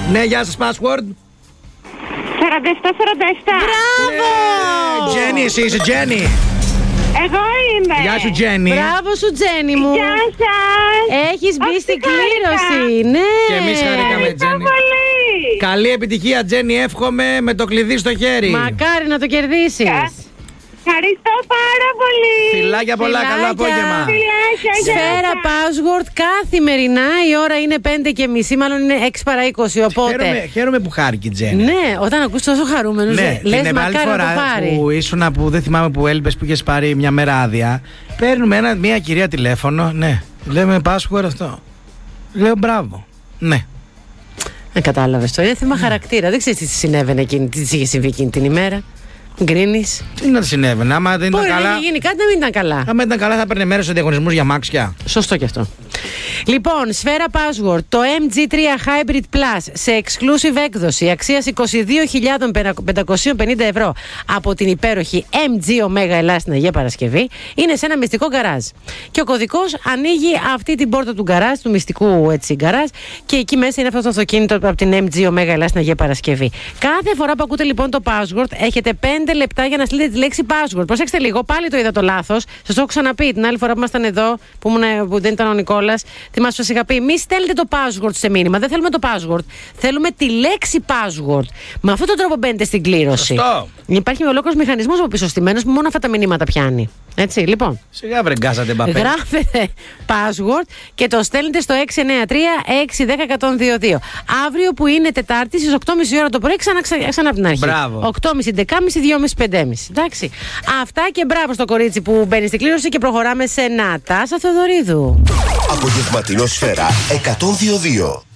Ναι, γεια σας, password. 47-47. Μπράβο! Τζένι, εσύ είσαι Τζένι. Εγώ είμαι. Γεια σου, Τζένι. Μπράβο σου, Τζένι μου. Γεια σας. Έχεις μπει στην κλήρωση. Ναι. Και εμείς χαρήκαμε, Τζένι. Πολύ. Καλή επιτυχία, Τζένι. Εύχομαι με το κλειδί στο χέρι. Μακάρι να το κερδίσεις. Ευχαριστώ πάρα πολύ. Φιλάκια πολλά, Φιλάκια. καλό απόγευμα. Φιλάκια, γεια Σφαίρα σας. password καθημερινά. Η ώρα είναι 5:30, μάλλον είναι 6 παρά 20. Οπότε. Χαίρομαι που χάρηκε η Τζένι. Ναι, όταν ακούς τόσο χαρούμενους, Ναι, λες την άλλη μακάρι να το φορά πάρει. που ήσουν, που δεν θυμάμαι που έλειπες, που είχες πάρει μια μέρα άδεια, παίρνουμε μια κυρία τηλέφωνο. Ναι, λέμε password αυτό. Λέω μπράβο. Ναι. Κατάλαβες το. Είναι θέμα χαρακτήρα. Δεν ξέρεις τι συνέβαινε εκείνη, τι της είχε συμβεί εκείνη την ημέρα. Γκρίνεις. Τι να συνέβαινε, άμα δεν ήταν Μπορεί να καλά. είχε γίνει κάτι να μην ήταν καλά. Άμα ήταν καλά, θα παίρνε μέρος σε διαγωνισμούς για μάξια. Σωστό κι αυτό. Λοιπόν, σφαίρα password, το MG3 Hybrid Plus σε exclusive έκδοση αξίας 22.550 ευρώ από την υπέροχη MG Omega Ελλάς στην Αγία Παρασκευή είναι σε ένα μυστικό γκαράζ. Και ο κωδικός ανοίγει αυτή την πόρτα του γκαράζ, του μυστικού έτσι γκαράζ, και εκεί μέσα είναι αυτό το αυτοκίνητο από την MG Omega Ελλάς στην Αγία Παρασκευή. Κάθε φορά που ακούτε λοιπόν το password, έχετε 5 λεπτά για να στείλετε τη λέξη password. Προσέξτε λίγο, πάλι το είδα το λάθος. Σας το έχω ξαναπεί την άλλη φορά που ήμασταν εδώ, που δεν ήταν ο Νικόλας. Θυμάσαι, σας είχα πει, μη στέλνετε το password σε μήνυμα. Δεν θέλουμε το password. Θέλουμε τη λέξη password. Με αυτόν τον τρόπο μπαίνετε στην κλήρωση. Σωστό. Υπάρχει ολόκληρος μηχανισμός από πίσω στημένος που μόνο αυτά τα μηνύματα πιάνει. Έτσι, λοιπόν. Σιγά βρεγκάσατε, Μπαπέ. Γράφετε password και το στέλνετε στο 693-610-122. Αύριο που είναι Τετάρτη στις 8.30 ώρα το πρωί, ξανά από την αρχή. Μπράβο. 8.30, 10.30, 2.30, 5.30. Εντάξει. Αυτά και μπράβο στο κορίτσι που μπαίνει στην κλήρωση και προχωράμε σε Νατάσα Θεοδωρίδου. Απογευματινό Σφαίρα 102-2.